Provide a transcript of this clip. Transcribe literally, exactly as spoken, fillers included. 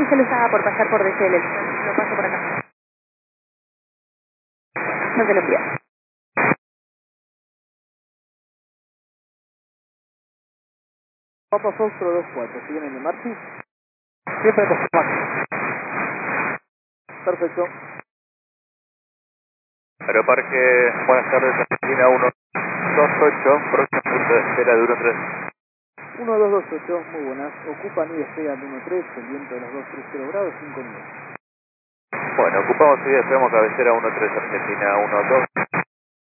que ya lo estaba por pasar por D C L. Lo paso por acá. No te lo envío. Papa Foxtrot dos cuatro, ¿siguen en el Marti? Siempre confirmar. Perfecto. Aeroparque, buenas tardes, Argentina uno dos ocho, próximo punto de espera de uno tres. uno dos dos ocho, muy buenas. Ocupan y despegan de uno tres, el viento de los dos treinta grados, cinco nueve. Bueno, ocupamos y despegamos cabecera uno tres, Argentina uno dos.